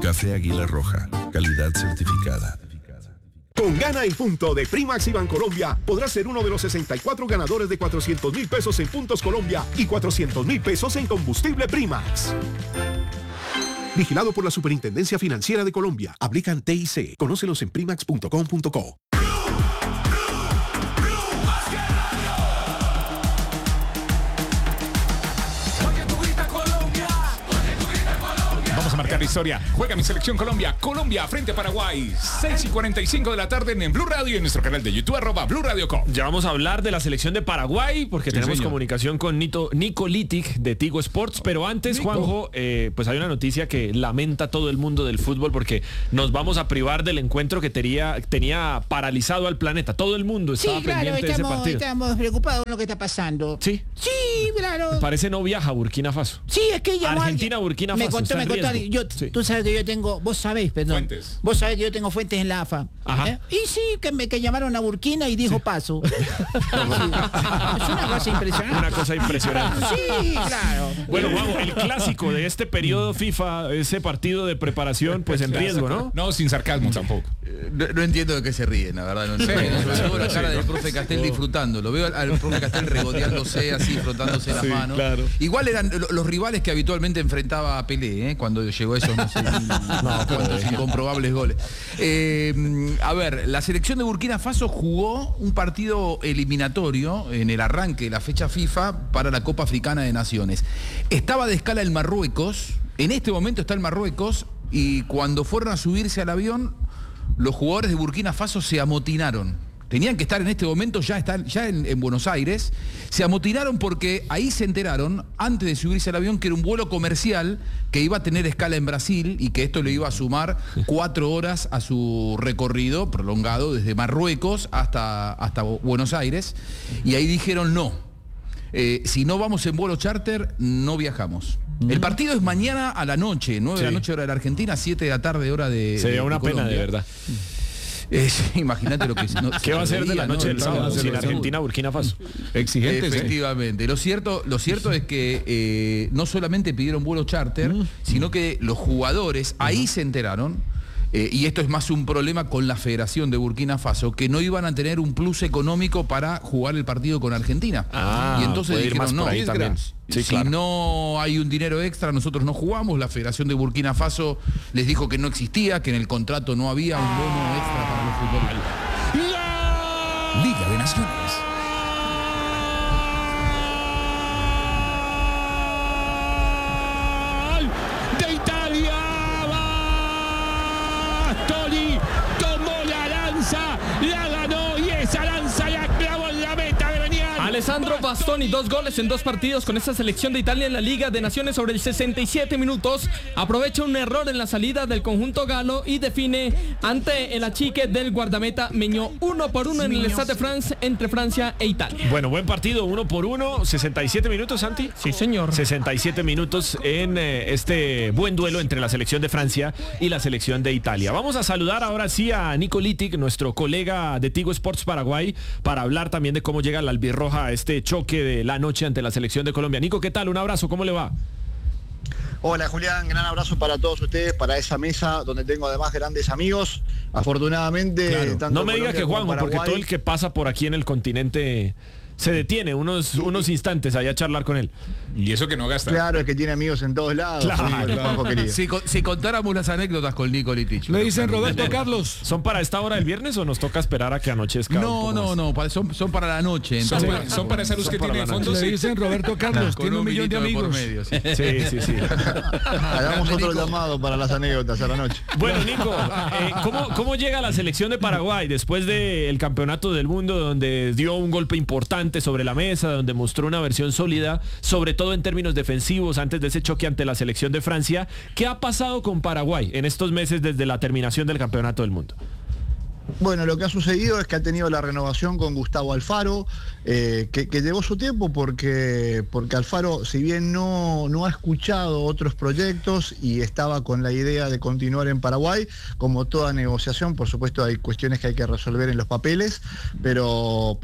Café Águila Roja, calidad certificada. Con Gana en Punto de Primax y Bancolombia podrás ser uno de los 64 ganadores de 400,000 pesos en Puntos Colombia y 400,000 pesos en combustible Primax. Vigilado por la Superintendencia Financiera de Colombia. Aplican TIC. Conócelos en primax.com.co. Vamos a marcar la historia. Juega mi selección Colombia. Colombia frente a Paraguay. 6:45 de la tarde en Blue Radio y en nuestro canal de YouTube @BlueRadio.com. Ya vamos a hablar de la selección de Paraguay porque tenemos comunicación con Nico Litic de Tigo Sports. Pero antes, Juanjo, pues hay una noticia que lamenta todo el mundo del fútbol porque nos vamos a privar del encuentro que tenía paralizado al planeta. Todo el mundo estaba pendiente de ese partido. Estamos preocupados con lo que está pasando. Sí. Sí, claro. Parece no viaja a Burkina Faso. Sí, es que llamó Argentina, Burkina Faso. Me contó. Tú sabes que yo tengo, vos sabés que yo tengo fuentes en la AFA. Y sí, que llamaron a Burkina y dijo paso. Es una cosa impresionante. Una cosa impresionante. Sí, claro. Bueno, vamos, el clásico de este periodo FIFA, ese partido de preparación, pues en riesgo, ¿no? No, sin sarcasmo tampoco. No entiendo de qué se ríen, la verdad. No entiendo. Veo la cara del profe Castel disfrutando. Lo veo al profe Castel regodeándose así, frotándose las manos. Claro. Igual eran los rivales que habitualmente enfrentaba a Pelé, cuando llegó a esos no sé cuántos incomprobables goles. A ver, la selección de Burkina Faso jugó un partido eliminatorio en el arranque de la fecha FIFA para la Copa Africana de Naciones. Estaba de escala el Marruecos, en este momento está el Marruecos, y cuando fueron a subirse al avión, los jugadores de Burkina Faso se amotinaron. Tenían que estar en este momento, ya en Buenos Aires. Se amotinaron porque ahí se enteraron, antes de subirse al avión, que era un vuelo comercial que iba a tener escala en Brasil y que esto le iba a sumar 4 horas a su recorrido prolongado desde Marruecos hasta Buenos Aires. Y ahí dijeron no. Si no vamos en vuelo charter, no viajamos. El partido es mañana a la noche, 9 de la noche hora de la Argentina, 7 de la tarde hora de Sería una pena, de verdad. Imagínate lo que ¿Qué va a ser de la noche del sábado sin Argentina, Burkina Faso? Exigentes. Efectivamente. Lo cierto es que no solamente pidieron vuelo charter, sino que los jugadores ahí se enteraron. Y esto es más un problema con la Federación de Burkina Faso, que no iban a tener un plus económico para jugar el partido con Argentina. Y entonces dijeron, no, sí, si claro. no hay un dinero extra, nosotros no jugamos. La Federación de Burkina Faso les dijo que no existía, que en el contrato no había un bono extra para los futbolistas. Liga de Naciones. La ganó y esa lanza la clavó en la meta de Benial. Alessandro Bastoni, 2 goles en 2 partidos con esta selección de Italia en la Liga de Naciones sobre el 67 minutos. Aprovecha un error en la salida del conjunto galo y define ante el achique del guardameta Meñó. 1-1 en el Stade de France entre Francia e Italia. Bueno, buen partido, 1-1, 67 minutos, Santi. Sí, señor. 67 minutos en este buen duelo entre la selección de Francia y la selección de Italia. Vamos a saludar ahora sí a Nico Litic, nuestro colega de Tigo Sports Paraguay, para hablar también de cómo llega la albirroja a este choque de la noche ante la selección de Colombia. Nico, ¿qué tal? Un abrazo, ¿cómo le va? Hola Julián, gran abrazo para todos ustedes, para esa mesa donde tengo además grandes amigos. Afortunadamente, claro. tanto No me diga que Juanjo, porque todo el que pasa por aquí en el continente se detiene unos instantes allá a charlar con él. Y eso que no gasta. Claro, es que tiene amigos en todos lados. Claro. Si contáramos las anécdotas con Nico Litic. Le dicen Roberto Carlos. ¿Son para esta hora del viernes o nos toca esperar a que anochezca? No, son para la noche. Entonces, son para esa luz que tiene de fondo. Le dicen Roberto Carlos, tiene 1 millón de amigos. Medio, sí. Sí. Hagamos otro llamado para las anécdotas a la noche. Bueno, Nico, ¿cómo llega la selección de Paraguay después del campeonato del mundo, donde dio un golpe importante sobre la mesa, donde mostró una versión sólida, sobre todo en términos defensivos, antes de ese choque ante la selección de Francia? ¿Qué ha pasado con Paraguay en estos meses desde la terminación del campeonato del mundo? Bueno, lo que ha sucedido es que ha tenido la renovación con Gustavo Alfaro, que llevó su tiempo porque Alfaro, si bien no ha escuchado otros proyectos y estaba con la idea de continuar en Paraguay, como toda negociación, por supuesto hay cuestiones que hay que resolver en los papeles, pero bueno,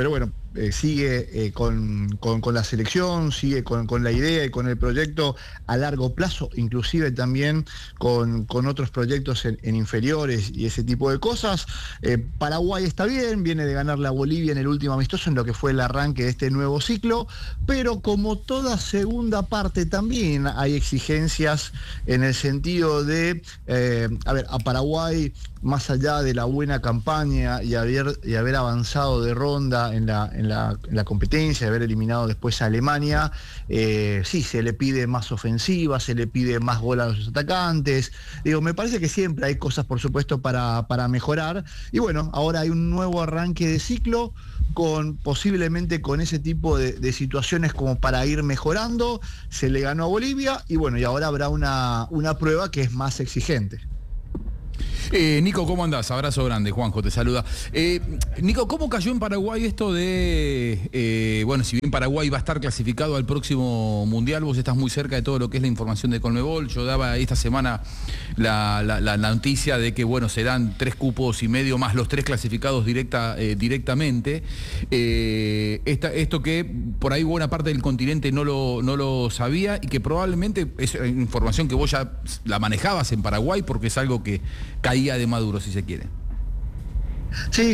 sigue con la selección, sigue con la idea y con el proyecto a largo plazo, inclusive también con otros proyectos en inferiores y ese tipo de cosas. Paraguay está bien, viene de ganarle a Bolivia en el último amistoso, en lo que fue el arranque de este nuevo ciclo, pero como toda segunda parte también hay exigencias en el sentido de, a Paraguay, más allá de la buena campaña y haber avanzado de ronda en la competencia, de haber eliminado después a Alemania, sí, se le pide más ofensiva, se le pide más gol a los atacantes. Digo, me parece que siempre hay cosas, por supuesto, para mejorar. Y bueno, ahora hay un nuevo arranque de ciclo, posiblemente con ese tipo de situaciones como para ir mejorando. Se le ganó a Bolivia y bueno, y ahora habrá una prueba que es más exigente. Nico, ¿cómo andás? Abrazo grande, Juanjo, te saluda. Nico, ¿cómo cayó en Paraguay esto de, bueno, si bien Paraguay va a estar clasificado al próximo Mundial, vos estás muy cerca de todo lo que es la información de Conmebol? Yo daba esta semana la noticia de que, bueno, serán 3 cupos y medio más los 3 clasificados directamente. Esto que por ahí buena parte del continente no lo sabía y que probablemente es información que vos ya la manejabas en Paraguay porque es algo que caía de Maduro, si se quiere. Sí,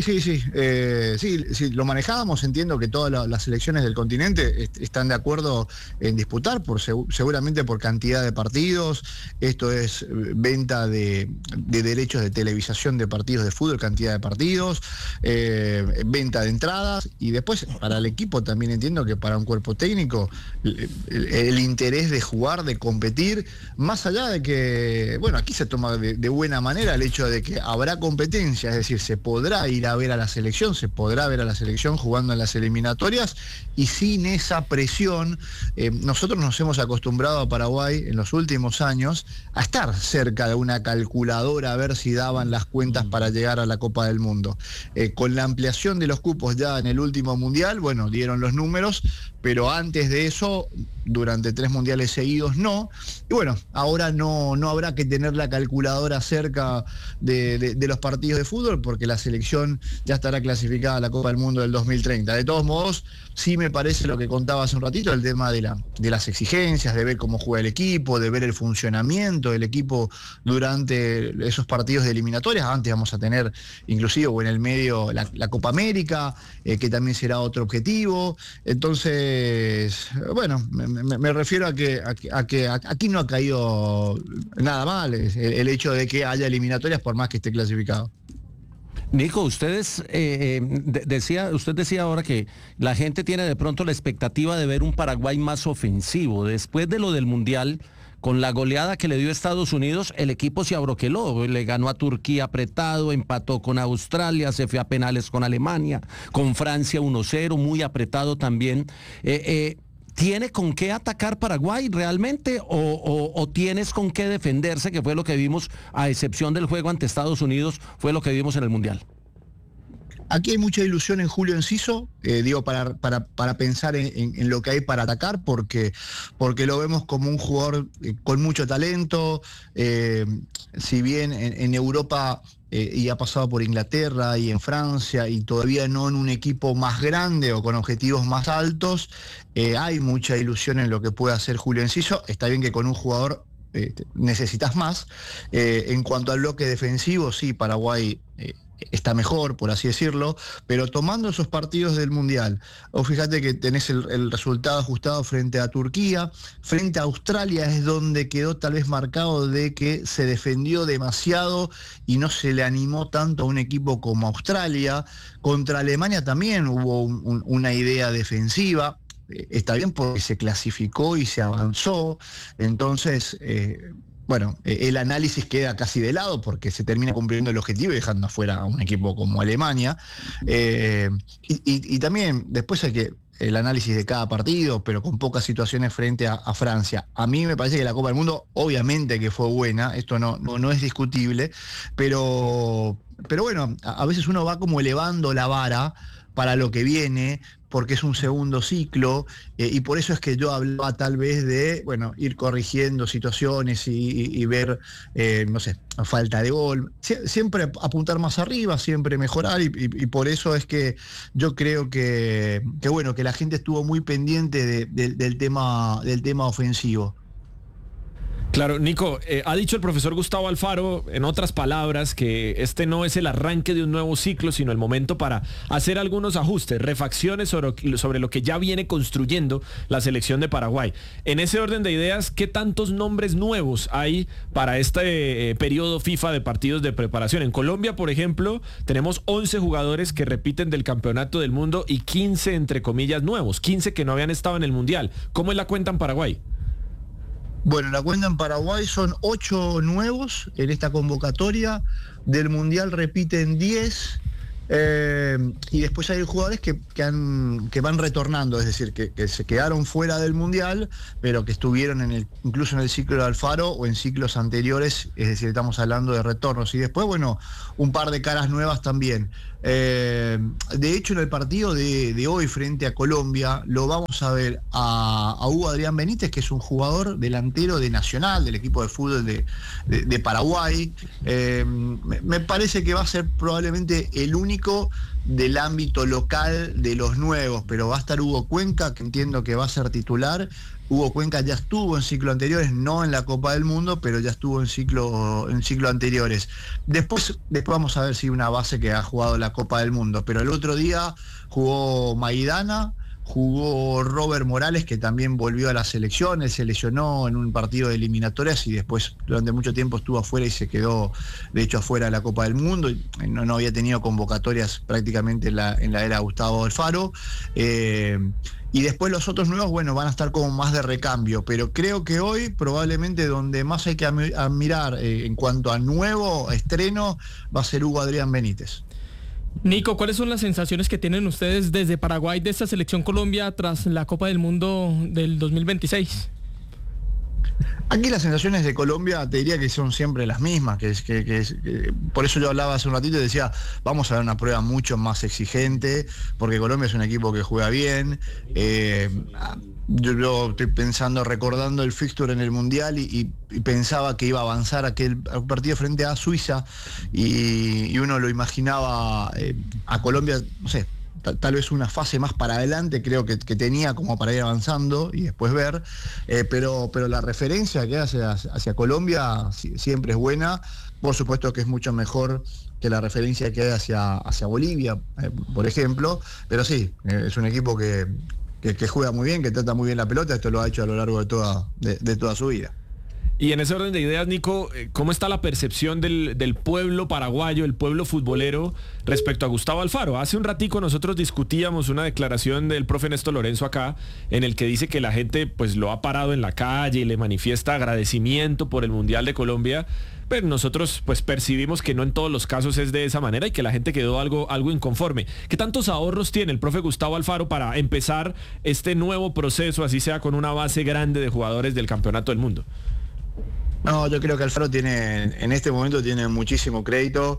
lo manejábamos. Entiendo que todas las selecciones del continente están de acuerdo en disputar, seguramente por cantidad de partidos. Esto es venta de derechos de televisación de partidos de fútbol, cantidad de partidos, venta de entradas, y después para el equipo también entiendo que para un cuerpo técnico el interés de jugar, de competir, más allá de que, bueno, aquí se toma de buena manera el hecho de que habrá competencia, es decir, se podrá ir a ver a la selección, se podrá ver a la selección jugando en las eliminatorias, y sin esa presión. Nosotros nos hemos acostumbrado a Paraguay en los últimos años a estar cerca de una calculadora a ver si daban las cuentas para llegar a la Copa del Mundo. Con la ampliación de los cupos ya en el último Mundial, bueno, dieron los números, pero antes de eso, durante 3 mundiales seguidos no. Y bueno, ahora no habrá que tener la calculadora cerca de los partidos de fútbol, porque la selección ya estará clasificada a la Copa del Mundo del 2030. De todos modos, sí me parece lo que contaba hace un ratito, el tema de las exigencias, de ver cómo juega el equipo, de ver el funcionamiento del equipo durante esos partidos de eliminatorias. Antes vamos a tener, inclusive, o en el medio, la Copa América, que también será otro objetivo. Entonces, bueno, me refiero a que aquí no ha caído nada mal el hecho de que haya eliminatorias por más que esté clasificado. Nico, usted decía ahora que la gente tiene de pronto la expectativa de ver un Paraguay más ofensivo. Después de lo del Mundial, con la goleada que le dio Estados Unidos, el equipo se abroqueló, le ganó a Turquía apretado, empató con Australia, se fue a penales con Alemania, con Francia 1-0, muy apretado también. ¿Tiene con qué atacar Paraguay realmente o tienes con qué defenderse, que fue lo que vimos, a excepción del juego ante Estados Unidos, fue lo que vimos en el Mundial? Aquí hay mucha ilusión en Julio Enciso, para pensar en lo que hay para atacar, porque lo vemos como un jugador con mucho talento. Si bien en Europa y ha pasado por Inglaterra y en Francia, y todavía no en un equipo más grande o con objetivos más altos, hay mucha ilusión en lo que puede hacer Julio Enciso. Está bien que con un jugador necesitas más. En cuanto al bloque defensivo, sí, Paraguay está mejor, por así decirlo, pero tomando esos partidos del Mundial, o fíjate que tenés el resultado ajustado frente a Turquía, frente a Australia es donde quedó tal vez marcado de que se defendió demasiado y no se le animó tanto a un equipo como Australia. Contra Alemania también hubo una idea defensiva. Está bien porque se clasificó y se avanzó, entonces bueno, el análisis queda casi de lado porque se termina cumpliendo el objetivo y dejando afuera a un equipo como Alemania. Y también después hay que el análisis de cada partido, pero con pocas situaciones frente a Francia. A mí me parece que la Copa del Mundo, obviamente que fue buena, esto no es discutible, pero bueno, a veces uno va como elevando la vara para lo que viene, porque es un segundo ciclo, y por eso es que yo hablaba tal vez de, bueno, ir corrigiendo situaciones y ver, no sé, falta de gol, siempre apuntar más arriba, siempre mejorar, y por eso es que yo creo que bueno, que la gente estuvo muy pendiente del tema ofensivo. Claro, Nico, ha dicho el profesor Gustavo Alfaro, en otras palabras, que este no es el arranque de un nuevo ciclo, sino el momento para hacer algunos ajustes, refacciones sobre lo que ya viene construyendo la selección de Paraguay. En ese orden de ideas, ¿qué tantos nombres nuevos hay para este periodo FIFA de partidos de preparación? En Colombia, por ejemplo, tenemos 11 jugadores que repiten del Campeonato del Mundo y 15, entre comillas, nuevos, 15 que no habían estado en el Mundial. ¿Cómo es la cuenta en Paraguay? Bueno, la cuenta en Paraguay son 8 nuevos en esta convocatoria. Del Mundial repiten 10. Y después hay jugadores que van retornando, es decir, que se quedaron fuera del Mundial, pero que estuvieron incluso en el ciclo de Alfaro o en ciclos anteriores, es decir, estamos hablando de retornos. Y después, bueno, un par de caras nuevas también. De hecho, en el partido de hoy frente a Colombia lo vamos a ver a Hugo Adrián Benítez, que es un jugador delantero de Nacional, del equipo de fútbol de Paraguay. Me parece que va a ser probablemente el único del ámbito local de los nuevos, pero va a estar Hugo Cuenca, que entiendo que va a ser titular. Hugo Cuenca ya estuvo en ciclos anteriores, no en la Copa del Mundo, pero ya estuvo en ciclos anteriores. Después vamos a ver si una base que ha jugado la Copa del Mundo, pero el otro día jugó Maidana, jugó Robert Morales, que también volvió a la selección. Él se lesionó en un partido de eliminatorias y después durante mucho tiempo estuvo afuera y se quedó, de hecho, afuera de la Copa del Mundo. No había tenido convocatorias prácticamente en la era Gustavo Alfaro. Y después los otros nuevos, bueno, van a estar como más de recambio, pero creo que hoy probablemente donde más hay que admirar en cuanto a nuevo estreno va a ser Hugo Adrián Benítez. Nico, ¿cuáles son las sensaciones que tienen ustedes desde Paraguay de esta selección Colombia tras la Copa del Mundo del 2026? Aquí las sensaciones de Colombia te diría que son siempre las mismas, que por eso yo hablaba hace un ratito y decía, vamos a ver una prueba mucho más exigente, porque Colombia es un equipo que juega bien. Yo estoy recordando el fixture en el Mundial y pensaba que iba a avanzar aquel partido frente a Suiza y uno lo imaginaba a Colombia, no sé, tal vez una fase más para adelante, creo que tenía como para ir avanzando y después ver, pero la referencia que hace hacia Colombia siempre es buena. Por supuesto que es mucho mejor que la referencia que hay hacia Bolivia, por ejemplo, pero sí, es un equipo que juega muy bien, que trata muy bien la pelota. Esto lo ha hecho a lo largo de toda su vida. Y en ese orden de ideas, Nico, ¿cómo está la percepción del pueblo paraguayo, el pueblo futbolero, respecto a Gustavo Alfaro? Hace un ratico nosotros discutíamos una declaración del profe Néstor Lorenzo acá, en el que dice que la gente pues lo ha parado en la calle y le manifiesta agradecimiento por el Mundial de Colombia, pero nosotros pues percibimos que no en todos los casos es de esa manera y que la gente quedó algo inconforme. ¿Qué tantos ahorros tiene el profe Gustavo Alfaro para empezar este nuevo proceso, así sea con una base grande de jugadores del Campeonato del Mundo? No, yo creo que Alfaro en este momento tiene muchísimo crédito,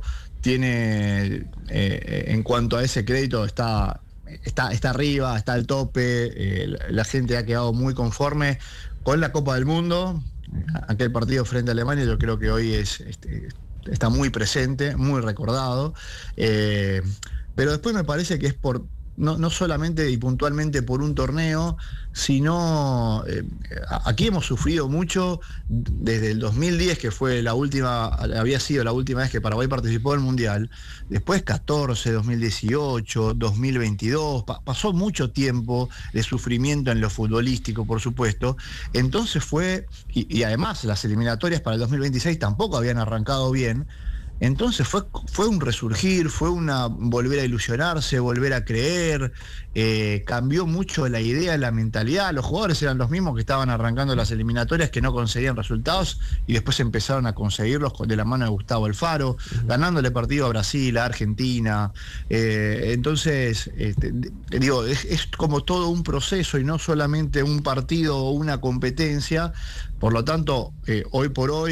en cuanto a ese crédito está arriba, está al tope, la gente ha quedado muy conforme con la Copa del Mundo. Aquel partido frente a Alemania yo creo que hoy está muy presente, muy recordado, pero después me parece que es no solamente y puntualmente por un torneo, sino aquí hemos sufrido mucho desde el 2010, que había sido la última vez que Paraguay participó del Mundial, después 14, 2018, 2022, pasó mucho tiempo de sufrimiento en lo futbolístico, por supuesto. Entonces y además las eliminatorias para el 2026 tampoco habían arrancado bien. Entonces fue un resurgir, fue volver a ilusionarse, volver a creer, cambió mucho la idea, la mentalidad. Los jugadores eran los mismos que estaban arrancando las eliminatorias, que no conseguían resultados y después empezaron a conseguirlos de la mano de Gustavo Alfaro, ganándole partido a Brasil, a Argentina. Entonces, es como todo un proceso y no solamente un partido o una competencia. Por lo tanto, hoy por hoy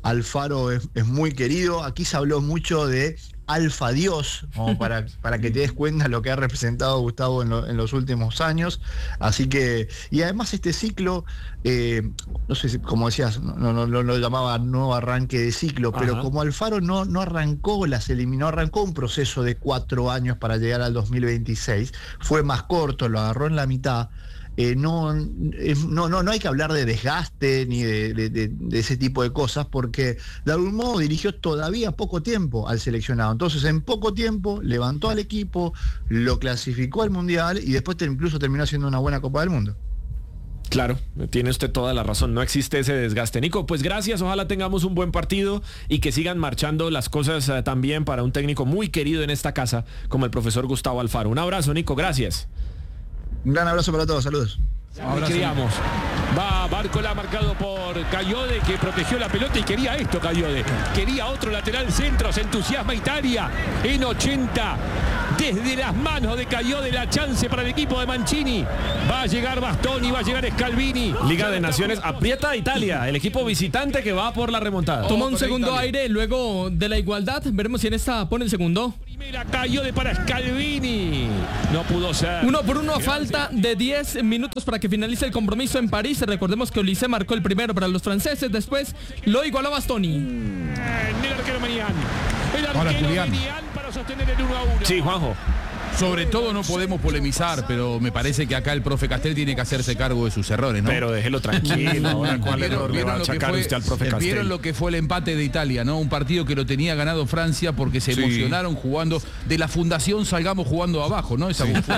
Alfaro es muy querido. Aquí se habló mucho de Alfa Dios, como para que te des cuenta lo que ha representado Gustavo en los últimos años. Así que, y además este ciclo, no sé si, como decías, no lo llamaba nuevo arranque de ciclo, pero como Alfaro no arrancó arrancó un proceso de 4 años para llegar al 2026, fue más corto, lo agarró en la mitad. No hay que hablar de desgaste ni de ese tipo de cosas, porque de algún modo dirigió todavía poco tiempo al seleccionado. Entonces, en poco tiempo levantó al equipo, lo clasificó al Mundial y después incluso terminó haciendo una buena Copa del Mundo. Claro, tiene usted toda la razón, no existe ese desgaste. Nico, pues gracias, ojalá tengamos un buen partido y que sigan marchando las cosas también para un técnico muy querido en esta casa como el profesor Gustavo Alfaro. Un abrazo, Nico, gracias. Un gran abrazo para todos, saludos. Queríamos. Va Barcola marcado por Cayode, que protegió la pelota y quería esto Cayode. Quería otro lateral centro, se entusiasma Italia en 80. Desde las manos de Cayode la chance para el equipo de Mancini. Va a llegar Bastoni, va a llegar Scalvini. Liga de Naciones, aprieta a Italia, el equipo visitante que va por la remontada. Toma un segundo aire luego de la igualdad. Veremos si en esta pone el segundo. Primera Cayode para Scalvini. No pudo ser. 1-1 a falta de 10 minutos para que finalice el compromiso en París. Recordemos que Olise marcó el primero para los franceses. Después lo igualó Bastoni. El arquero Manián. El arquero Manián para sostener el 1-1. Sí, Juanjo. Sobre todo no podemos polemizar, pero me parece que acá el profe Castel tiene que hacerse cargo de sus errores, ¿no? Pero déjelo tranquilo. Ahora, ¿cuál error le va a achacar usted al profe Castel? Vieron lo que fue el empate de Italia, ¿no? Un partido que lo tenía ganado Francia porque se emocionaron jugando. De la fundación salgamos jugando abajo, ¿no? Esa fundación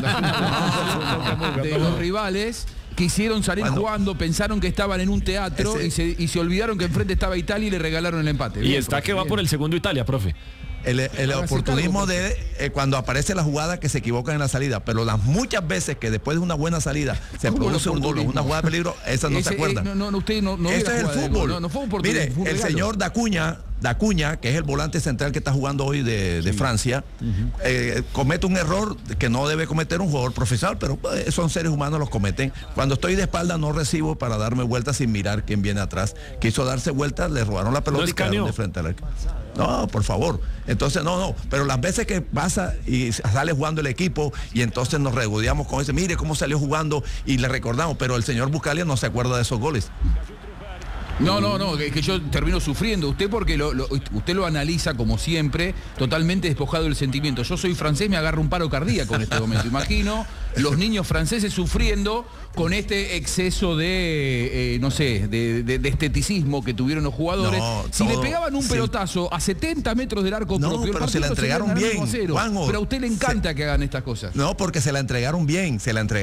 de los rivales. Quisieron salir jugando, pensaron que estaban en un teatro y se olvidaron que enfrente estaba Italia y le regalaron el empate. Y está que va por el segundo Italia, profe. El oportunismo de cuando aparece la jugada que se equivocan en la salida, pero las muchas veces que después de una buena salida se produce un gol, una jugada de peligro, esas no se acuerdan. Usted no Ese es el fútbol. No fue un oportunismo. Mire, el señor Dacuña, que es el volante central que está jugando hoy de Francia, comete un error que no debe cometer un jugador profesional, pero son seres humanos, los cometen. Cuando estoy de espalda no recibo para darme vueltas sin mirar quién viene atrás. Quiso darse vueltas, le robaron la pelota y quedaron de frente al arco. No, por favor. Entonces, no. Pero las veces que pasa y sale jugando el equipo y entonces nos regodeamos con ese, mire cómo salió jugando y le recordamos, pero el señor Buscalia no se acuerda de esos goles. No, que yo termino sufriendo. Usted porque usted lo analiza como siempre, totalmente despojado del sentimiento. Yo soy francés, me agarro un paro cardíaco en este momento. Imagino los niños franceses sufriendo con este exceso de, de esteticismo que tuvieron los jugadores. Si le pegaban un pelotazo a 70 metros del arco propio, pero se la entregaron bien, Juanjo, pero a usted le encanta que hagan estas cosas. No, porque se la entregaron bien,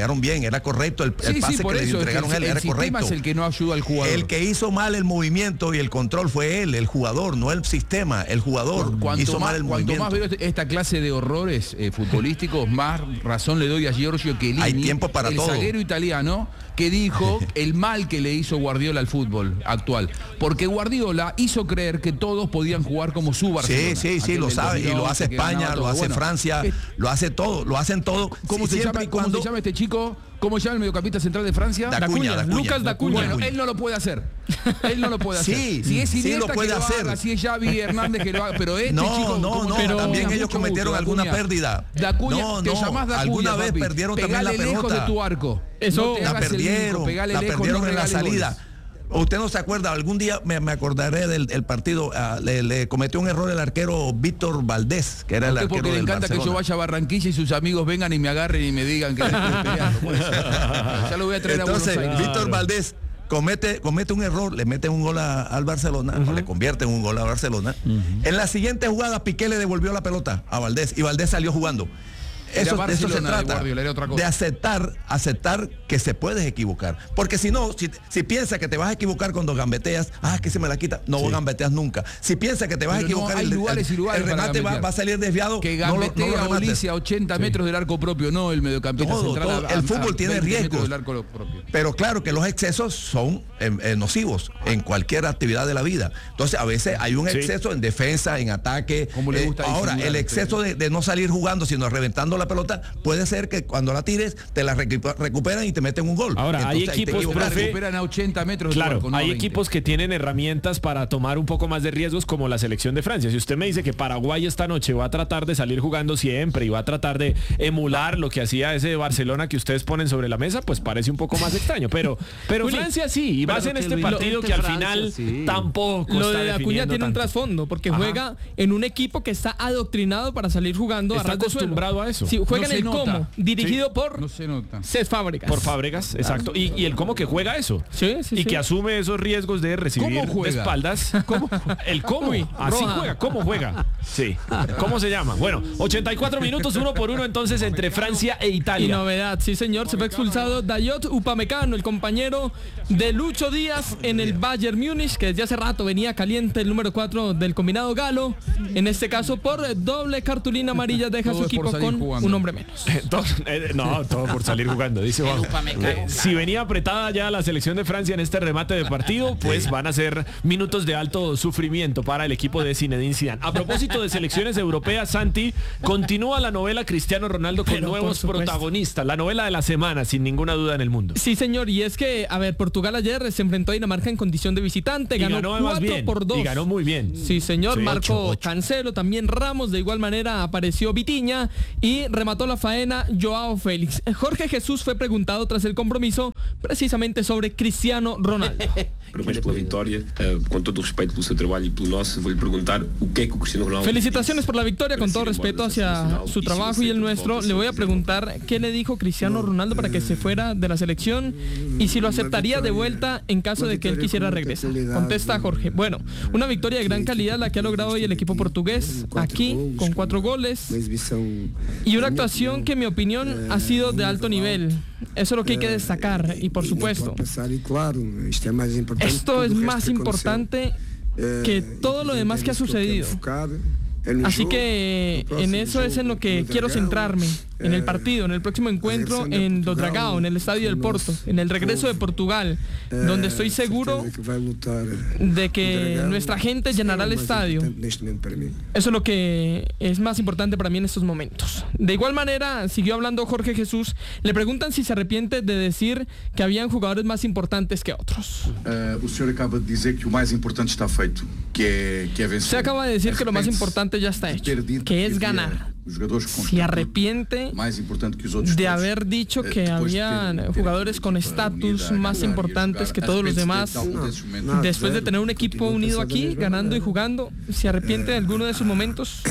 era correcto el pase que le entregaron a él, era correcto. El sistema es el que no ayuda al jugador. El que hizo mal el movimiento y el control fue él, el jugador, no el sistema, el jugador hizo mal el movimiento. Cuanto más veo esta clase de horrores futbolísticos, más razón le doy a Giorgio Chiellini, hay tiempo para el todo. zaguero italiano, que dijo el mal que le hizo Guardiola al fútbol actual. Porque Guardiola hizo creer que todos podían jugar como su Barcelona. Sí, lo sabe. Y lo hace España, lo hace Francia, lo hace todo, lo hacen todo. ¿Cómo se llama este chico? ¿Cómo se llama el mediocampista central de Francia? Dacuña. Lucas Dacuña. Bueno, él no lo puede hacer. Él no lo puede hacer. Si es Iniesta, lo puede que lo hacer. Haga, si es Xavi Hernández que lo haga, pero este chico pero también ellos cometieron alguna pérdida. Dacuña, te llamás Dacuña, alguna vez perdieron también la pelota. Lejos de tu arco. Eso la perdieron en la salida. Usted no se acuerda, algún día me acordaré del partido, le cometió un error el arquero Víctor Valdés, que era el arquero porque le encanta Barcelona. Que yo vaya a Barranquilla y sus amigos vengan y me agarren y me digan que estoy peleando. Ya lo voy a traer a Buenos Aires. Víctor Valdés comete un error, le mete un gol al Barcelona, o le convierte en un gol a Barcelona. En la siguiente jugada Piqué le devolvió la pelota a Valdés y Valdés salió jugando. Eso se trata de aceptar que se puedes equivocar, porque si no, si piensas que te vas a equivocar cuando gambeteas, que se me la quita, no gambeteas nunca. Si piensas que te vas a equivocar, hay lugares y lugares, el remate va a salir desviado, que gambetea Olise a 80 metros del arco propio, no el mediocampista central. El fútbol tiene riesgos, pero claro que los excesos son nocivos en cualquier actividad de la vida. Entonces a veces hay un exceso en defensa, en ataque. Ahora el exceso de no salir jugando, sino reventando la pelota, puede ser que cuando la tires te la recuperan y te meten un gol. Ahora, entonces, hay equipos, profe, recuperan a 80 metros. Claro, barco, no hay 20. equipos que tienen herramientas para tomar un poco más de riesgos, como la selección de Francia. Si usted me dice que Paraguay esta noche va a tratar de salir jugando siempre y va a tratar de emular lo que hacía ese Barcelona que ustedes ponen sobre la mesa, pues parece un poco más extraño. Pero Francia sí, y más en este partido que al final tampoco lo está de Acuña tiene un tanto. trasfondo, porque juega en un equipo que está adoctrinado para salir jugando Está a ras de suelo. acostumbrado a eso. Sí, juega No en se el nota. Como, dirigido por No se nota. Cés Fábregas. Por Fábregas, exacto. Y el Como que juega eso. Sí, sí, y sí. que asume esos riesgos de recibir ¿Cómo juega? de espaldas. ¿Cómo? El Como. Uy, Así roja. juega. ¿Cómo juega? Sí. ¿Cómo se llama? Bueno, 84 minutos, 1-1 entonces entre Francia e Y Italia. novedad, sí señor, se fue expulsado Dayot Upamecano, el compañero de Lucho Díaz en el Bayern Múnich, que desde hace rato venía caliente, el número 4 del combinado galo. En este caso por doble cartulina amarilla deja Todo su es por equipo salir con jugando. un hombre menos. Todo por salir jugando, dice Juan. Si venía apretada ya la selección de Francia en este remate de partido, pues van a ser minutos de alto sufrimiento para el equipo de Zinedine Zidane. A propósito de selecciones europeas, Santi, continúa la novela Cristiano Ronaldo con Pero, por nuevos supuesto. protagonistas, la novela de la semana, sin ninguna duda en el mundo. Sí señor, y es que, a ver, Portugal ayer se enfrentó a Dinamarca en condición de visitante, Y ganó más bien, 4-2. y ganó muy bien. Sí, señor, Sí, marcó 8-8. Cancelo, también Ramos, de igual manera apareció Vitinha y remató la faena Joao Félix. Jorge Jesús fue preguntado tras el compromiso precisamente sobre Cristiano Ronaldo. Parabéns pela vitória, com todo o respeito pelo seu trabalho e pelo nosso, vou-lhe perguntar o que é que o Cristiano Ronaldo... Felicitaciones por la victoria, con todo respeto hacia su trabajo y el nuestro. Le voy a preguntar qué le dijo Cristiano Ronaldo para que se fuera de la selección y si lo aceptaría de vuelta en caso de que él quisiera regresar. Contesta Jorge. Bueno, una victoria de gran calidad la que ha logrado hoy el equipo portugués aquí con 4 goles y una actuación que en mi opinión ha sido de alto nivel. Eso es lo que hay que destacar y por supuesto esto es más importante que todo lo demás que ha sucedido. Así que en eso es en lo que quiero centrarme, en el partido, en el próximo encuentro en Do Dragão, en el Estadio del Porto, en el regreso de Portugal, donde estoy seguro de que nuestra gente llenará el estadio. Eso es lo que es más importante para mí en estos momentos. De igual manera, siguió hablando Jorge Jesús, le preguntan si se arrepiente de decir que habían jugadores más importantes que otros. O senhor acaba de dizer que o mais importante está feito, que é vencer. Se acaba de decir que lo más importante ya está hecho, que es ganar. Se arrepiente de haber dicho que habían jugadores con estatus más importantes que todos los demás. Después de tener un equipo unido aquí, ganando y jugando, ¿se arrepiente de alguno de esos momentos?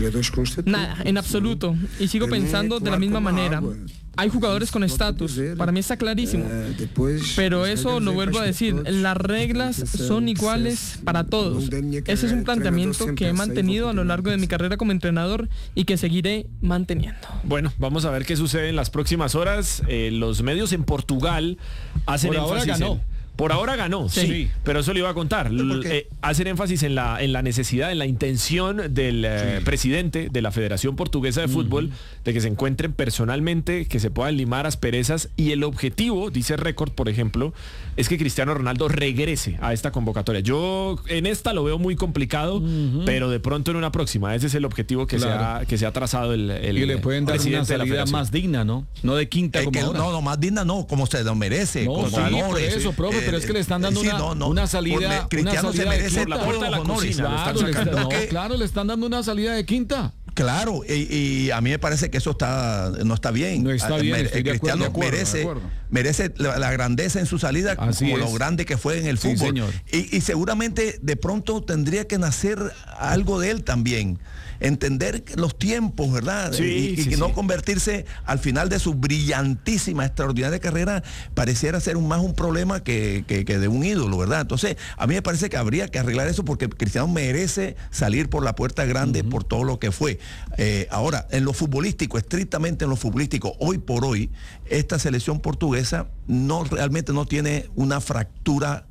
Nada, en absoluto. Y sigo pensando de la misma manera. Hay jugadores con estatus, para mí está clarísimo. Pero eso lo vuelvo a decir, las reglas son iguales para todos. Ese es un planteamiento que he mantenido a lo largo de mi carrera como entrenador y que seguiré manteniendo. Bueno, vamos a ver qué sucede en las próximas horas. Los medios en Portugal hacen Por ahora énfasis ganó. Por ahora ganó, sí, pero eso le iba a contar. Hacen énfasis en la necesidad, en la intención del presidente de la Federación Portuguesa de Fútbol de que se encuentren personalmente, que se puedan limar asperezas y el objetivo, dice Record, por ejemplo, es que Cristiano Ronaldo regrese a esta convocatoria. Yo en esta lo veo muy complicado, pero de pronto en una próxima. Ese es el objetivo que, se ha trazado el y le pueden dar una salida más digna, ¿no? No de quinta como ahora. No, más digna no, como se lo merece. No, con sí, honores, por eso, profe, pero es que le están dando una salida. Cristiano se merece por la puerta de la cocina. Claro, le están dando una salida de quinta. Claro, y a mí me parece que eso no está bien. No está bien. Cristiano merece la grandeza en su salida, como lo grande que fue en el fútbol. Señor. Y seguramente de pronto tendría que nacer algo de él también. Entender los tiempos, ¿verdad? Y no convertirse al final de su brillantísima, extraordinaria carrera, pareciera ser más un problema que de un ídolo, ¿verdad? Entonces, a mí me parece que habría que arreglar eso porque Cristiano merece salir por la puerta grande por todo lo que fue. Ahora, en lo futbolístico, estrictamente en lo futbolístico, hoy por hoy, esta selección portuguesa realmente no tiene una fractura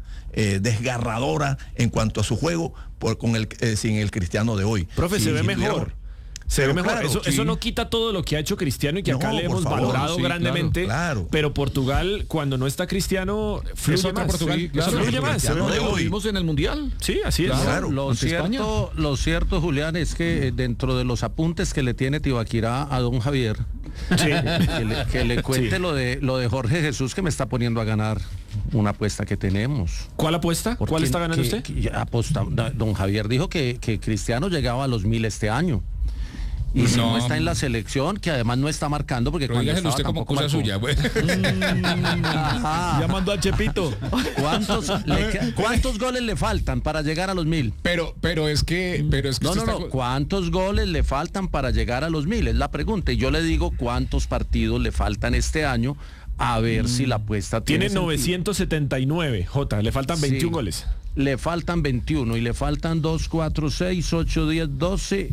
desgarradora en cuanto a su juego sin el Cristiano de hoy. Profe, se ve mejor. Se ve Pero mejor. claro, Eso no quita todo lo que ha hecho Cristiano y que acá No, le por hemos favor, valorado sí, grandemente. claro. Pero Portugal, cuando no está Cristiano, fluye más. Portugal. Sí, Claro, fluye más. Cristiano de Lo hoy. vimos en el Mundial. Sí, así es. Claro. Lo cierto, Julián, es que dentro de los apuntes que le tiene Tibaquirá a don Javier, que le cuente Sí. lo de Jorge Jesús, que me está poniendo a ganar una apuesta que tenemos. ¿Cuál apuesta? ¿Cuál está ganando usted? Don Javier dijo que Cristiano llegaba a los 1000 este año. Y si no está en la selección, que además no está marcando, porque Pero cuando dígaselo estaba usted como tampoco cosa marcó. suya. Llamando a Chepito. ¿Cuántos goles le faltan para llegar a los 1000? Pero es que No. ¿Cuántos goles le faltan para llegar a los 1000? Es la pregunta. Y yo le digo cuántos partidos le faltan este año, a ver si la apuesta Tiene sentido. 979, Jota. Le faltan 21 goles. Le faltan 21 y le faltan 2, 4, 6, 8, 10, 12.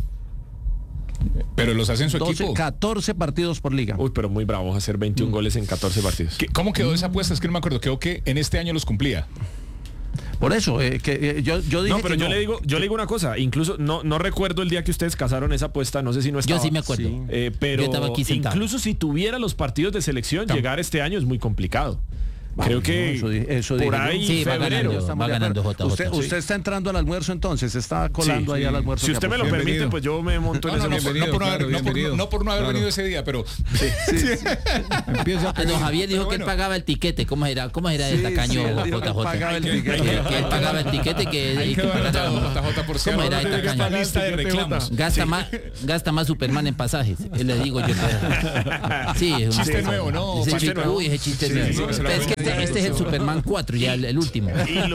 Pero los hace en su 12, equipo. 14 partidos por liga. Uy, pero muy bravo, vamos a hacer 21 goles en 14 partidos. ¿Cómo quedó esa apuesta? Es que no me acuerdo. Quedó que en este año los cumplía. Por eso, yo dije No, pero que yo le digo una cosa, incluso no recuerdo el día que ustedes casaron esa apuesta, no sé si no estaba. Yo sí me acuerdo. Pero Yo estaba aquí sentado. incluso si tuviera los partidos de selección, llegar este año es muy complicado. Creo que eso por dije ahí yo. Sí, va febrero. ganando JJ. Usted está entrando al almuerzo entonces, se está colando ahí al almuerzo. Si usted me lo permite, pues yo me monto en ese momento. No por no haber venido ese día, pero Empieza Don Javier dijo que él pagaba el tiquete. ¿Cómo era el tacaño JJ? Que él pagaba el tiquete ahí quedó anotado, JJ, por ¿Cómo era el cierto. tacaño? Lista de reclamos. Gasta más Superman en pasajes. Le digo yo. Sí, es un Chiste nuevo, ¿no? Ese Chiste chiste, nuevo. uy, ese chiste Sí, nuevo. sí, se lo Es que este es el Superman 4, ya el último. Y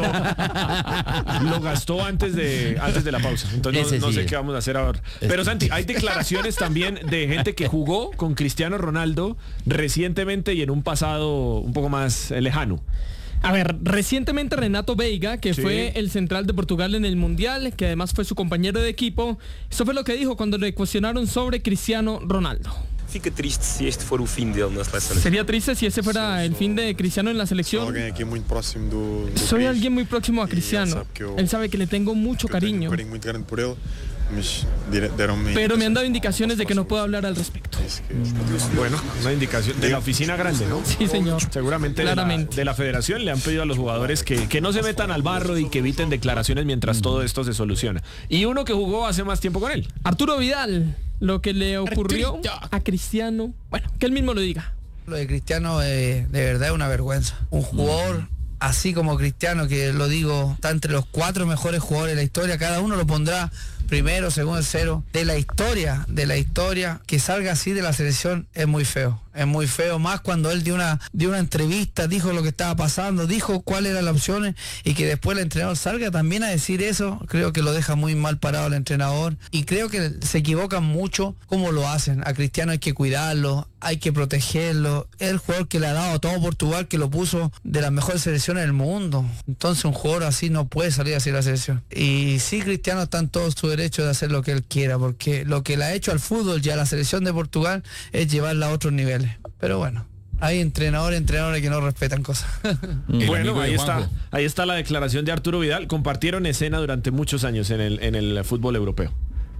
lo gastó antes de la pausa. Entonces Ese no sí sé es. qué vamos a hacer ahora. Pero Santi, hay declaraciones también de gente que jugó con Cristiano Ronaldo recientemente y en un pasado un poco más lejano. A ver, recientemente Renato Veiga, que fue el central de Portugal en el Mundial, que además fue su compañero de equipo, eso fue lo que dijo cuando le cuestionaron sobre Cristiano Ronaldo. Fica triste se este for o fim dele na seleção. Sería triste si ese fuera el fin de Cristiano en la selección. Alguém aqui muito próximo do Soy país. alguien muy próximo a Cristiano. Él sabe que le tengo mucho cariño. Carinho muito grande por ele, mas deram-me. Pero me han dado indicaciones de que no puedo hablar al respecto. Bueno, una indicación de la oficina grande, ¿no? Sí, señor. Seguramente Claramente. de la federación le han pedido a los jugadores que no se metan al barro y que eviten declaraciones mientras todo esto se soluciona. Y uno que jugó hace más tiempo con él. Arturo Vidal, lo que le ocurrió a Cristiano, bueno, que él mismo lo diga. Lo de Cristiano de verdad es una vergüenza. Un jugador así como Cristiano, que lo digo, está entre los 4 mejores jugadores de la historia, cada uno lo pondrá primero, segundo, tercero, de la historia, que salga así de la selección es muy feo, más cuando él dio una entrevista, dijo lo que estaba pasando, dijo cuáles eran las opciones y que después el entrenador salga también a decir eso, creo que lo deja muy mal parado el entrenador y creo que se equivocan mucho cómo lo hacen. A Cristiano hay que cuidarlo, hay que protegerlo, es el jugador que le ha dado a todo Portugal, que lo puso de las mejores selecciones del mundo, entonces un jugador así no puede salir así de la selección. Y sí, Cristiano está en todo su derecho de hacer lo que él quiera, porque lo que le ha hecho al fútbol y a la selección de Portugal es llevarla a otros niveles, pero bueno, hay entrenadores que no respetan cosas. Bueno, ahí está la declaración de Arturo Vidal. Compartieron escena durante muchos años en el fútbol europeo.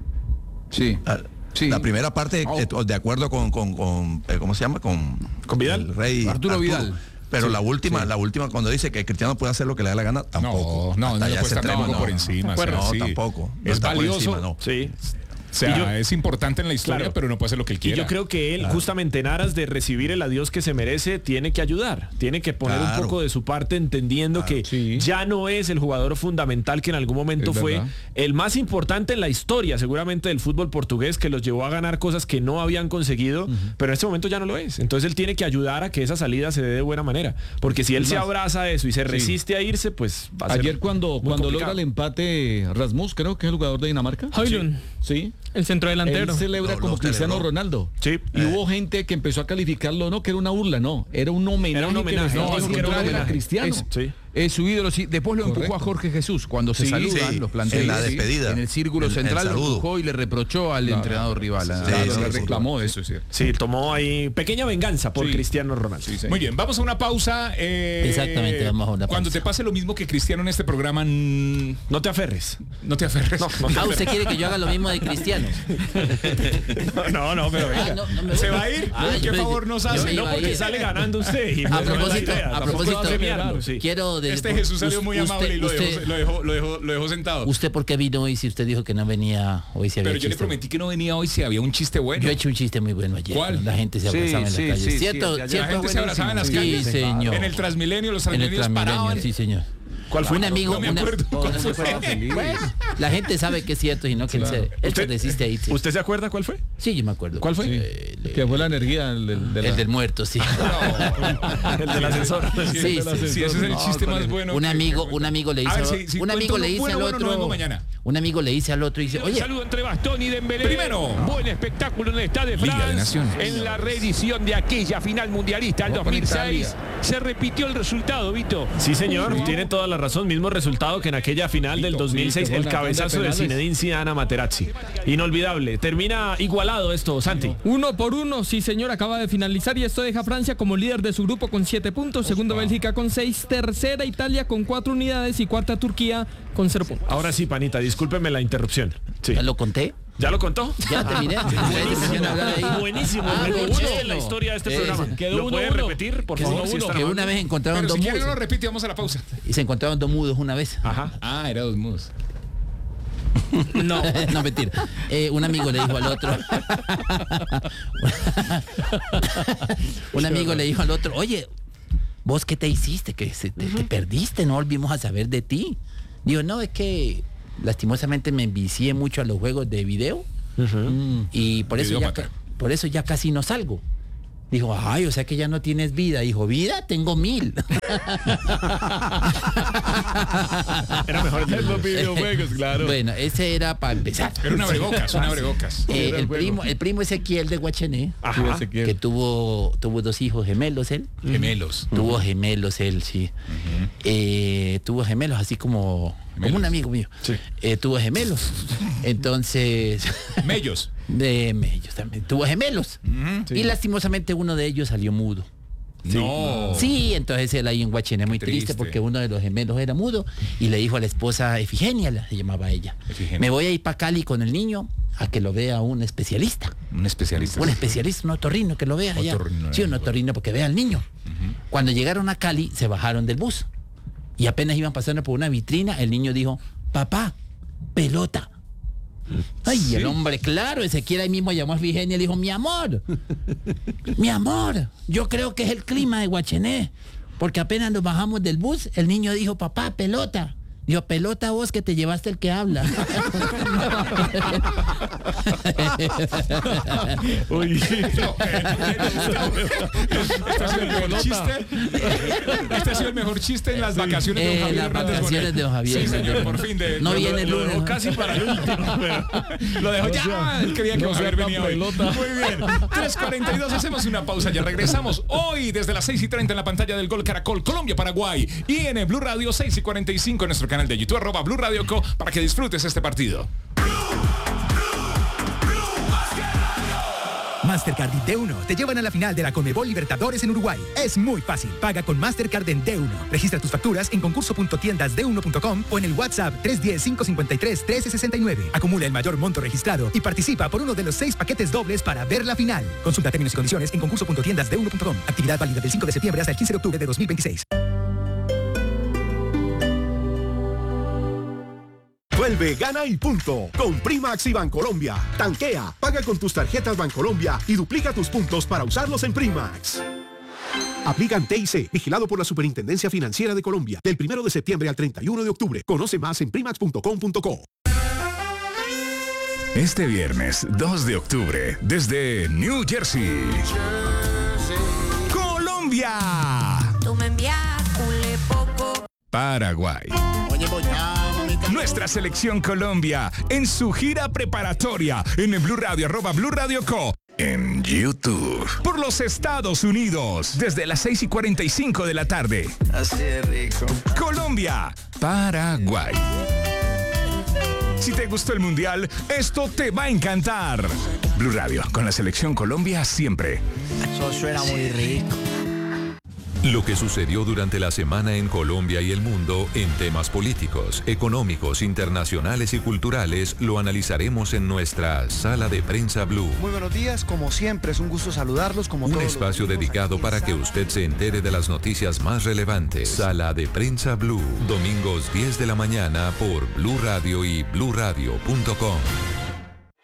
Sí. Sí. La primera parte, de acuerdo con ¿cómo se llama? Con Vidal. El rey Arturo Vidal. Pero la última cuando dice que Cristiano puede hacer lo que le da la gana, tampoco. No le puede estar tampoco por encima. No, tampoco. Es valioso. No. Sí. O sea, es importante en la historia, claro, pero no puede hacer lo que él quiera. Y yo creo que él, justamente en aras de recibir el adiós que se merece, tiene que ayudar, tiene que poner un poco de su parte, entendiendo que ya no es el jugador fundamental que en algún momento fue el más importante en la historia, seguramente, del fútbol portugués, que los llevó a ganar cosas que no habían conseguido, pero en este momento ya no lo es. Entonces él tiene que ayudar a que esa salida se dé de buena manera, porque si él se abraza a eso y se resiste a irse, pues va a ser ayer cuando logra el empate Rasmus, creo que es el jugador de Dinamarca. Højlund. Sí. El centro delantero. Él celebra como Cristiano Ronaldo. Sí. Y hubo gente que empezó a calificarlo, no, que era una burla, no. Era un homenaje. Era un homenaje. A Cristiano. Sí. Su ídolo, sí. Después lo empujó a Jorge Jesús cuando se saludan los planteles. En la despedida. En el círculo central lo empujó y le reprochó al entrenador rival. Le reclamó eso, sí. Sí, tomó ahí pequeña venganza por Cristiano Ronaldo. Muy bien, vamos a una pausa. Exactamente, vamos a una pausa. Cuando te pase lo mismo que Cristiano en este programa, no te aferres. No te aferres. ¿Usted quiere que yo haga lo mismo de Cristiano? No, pero venga. ¿Se va a ir? ¿Qué favor nos hace? No, porque sale ganando usted. A propósito, quiero... Jesús salió muy amable y lo dejó sentado. ¿Usted por qué vino hoy si usted dijo que no venía hoy? Pero yo le prometí que no venía hoy si había un chiste bueno. Yo he hecho un chiste muy bueno ayer. ¿Cuál? La gente se abrazaba en las calles. ¿Cierto? La gente se abrazaba en las calles. Sí, señor. En el Transmilenio, los transmilenios paraban. Sí, señor. ¿Cuál fue? Un amigo. No me acuerdo. Bueno, la gente sabe que es cierto y no que él se resiste ahí. Sí. ¿Usted se acuerda cuál fue? Sí, yo me acuerdo. ¿Cuál fue? Que fue la energía el del muerto, sí. El del ascensor. Sí, ese es el chiste más bueno. Un amigo le dice un amigo le dice al otro. Un amigo le dice al otro y dice, oye. Saludo entre Bastón y Dembélé. Primero. Buen espectáculo en el Stade de France. En la reedición de aquella final mundialista del 2006. Se repitió el resultado, Vito. Sí, señor. Tiene toda la razón. Mismo resultado que en aquella final del 2006. El cabezazo de Zinedine Zidane a Materazzi. Inolvidable. Termina igualado esto, Santi. 1-1, sí, señor. Acaba de finalizar y esto deja a Francia como líder de su grupo con 7 puntos. Segundo, Bélgica con 6. Tercera, Italia con 4 unidades. Y cuarta, Turquía con 0 puntos. Ahora sí, panita, discúlpeme la interrupción. Sí. ¿Ya lo conté? ¿Ya lo contó? Ya terminé. Buenísimo. En la historia de este programa. ¿Lo puede repetir, por favor? Que una vez encontraron dos mudos. Si no lo repite, vamos a la pausa. Y se encontraron dos mudos una vez. Ajá. Era dos mudos. No, mentira. Un amigo le dijo al otro. Un amigo le dijo al otro, oye, ¿vos qué te hiciste? Que te perdiste, no volvimos a saber de ti. Digo, no, es que lastimosamente me envicié mucho a los juegos de video y por eso ya casi no salgo. Dijo, ay, o sea que ya no tienes vida. Dijo, vida, tengo 1000. Era mejor que los videojuegos, claro. Bueno, ese era para empezar. Era una abrebocas. El primo Ezequiel de Guachené, que tuvo 2 hijos gemelos él. Tuvo gemelos él, sí. Tuvo gemelos, así como un amigo mío. Sí. Tuvo gemelos. Entonces... Mellos. De Mellos también. Tuvo gemelos. Y lastimosamente uno de ellos salió mudo. No. Sí, entonces él ahí en Guachené muy triste porque uno de los gemelos era mudo y le dijo a la esposa Efigenia, se llamaba ella, me voy a ir para Cali con el niño a que lo vea un especialista. Un especialista, un otorrino que lo vea allá. Sí, un otorrino porque vea al niño. Cuando llegaron a Cali se bajaron del bus y apenas iban pasando por una vitrina, el niño dijo, papá, pelota. Ay, el hombre, claro, Ezequiel ahí mismo llamó a Efigenia y le dijo, mi amor, yo creo que es el clima de Guachené, porque apenas nos bajamos del bus, el niño dijo, papá, pelota. Dijo, pelota vos que te llevaste el que habla. Uy. Este ha sido el mejor chiste. Este ha sido el mejor chiste en las vacaciones de don Javier. Las vacaciones de don Javier. Sí, señor, por fin. No viene el lunes. Casi para el último. Lo dejó ya. Él creía que iba a haber venido hoy. Muy bien. 3:42, hacemos una pausa. Ya regresamos hoy desde las 6:30 en la pantalla del Gol Caracol, Colombia-Paraguay. Y en el Blue Radio 6:45 en nuestro canal de YouTube, @Blue Radio Co, para que disfrutes este partido. Mastercard y D1 te llevan a la final de la Conmebol Libertadores en Uruguay. Es muy fácil. Paga con Mastercard en D1. Registra tus facturas en concurso.tiendasd1.com o en el WhatsApp 310-553-1369. Acumula el mayor monto registrado y participa por uno de los 6 paquetes dobles para ver la final. Consulta términos y condiciones en concurso.tiendasd1.com. Actividad válida del 5 de septiembre hasta el 15 de octubre de 2026. Vuelve, gana y punto con Primax y Bancolombia. Tanquea, paga con tus tarjetas Bancolombia y duplica tus puntos para usarlos en Primax. Aplican TIC, vigilado por la Superintendencia Financiera de Colombia, del 1 de septiembre al 31 de octubre. Conoce más en primax.com.co. Este viernes 2 de octubre, desde New Jersey, Colombia. Tú me envías poco. Paraguay. Nuestra selección Colombia en su gira preparatoria en el Blue Radio, @Blue Radio Co. en YouTube. Por los Estados Unidos, desde las 6:45 de la tarde. Así de rico. Colombia, Paraguay. Si te gustó el Mundial, esto te va a encantar. Blue Radio, con la selección Colombia siempre. Eso suena muy rico. Lo que sucedió durante la semana en Colombia y el mundo en temas políticos, económicos, internacionales y culturales lo analizaremos en nuestra Sala de Prensa Blue. Muy buenos días, como siempre es un gusto saludarlos. Un espacio dedicado para que usted se entere de las noticias más relevantes. Sala de Prensa Blue, domingos 10 de la mañana por Blue Radio y bluradio.com.